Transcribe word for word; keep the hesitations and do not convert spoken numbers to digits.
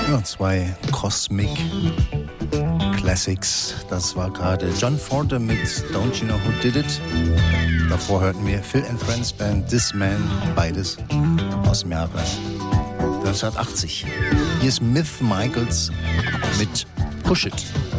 Ja, zwei Cosmic Classics. Das war gerade John Forte mit Don't You Know Who Did It. Davor hörten wir Phil and Friends Band This Man, beides aus dem Jahre neunzehnhundertachtzig. Hier ist Myth Michaels mit Push It.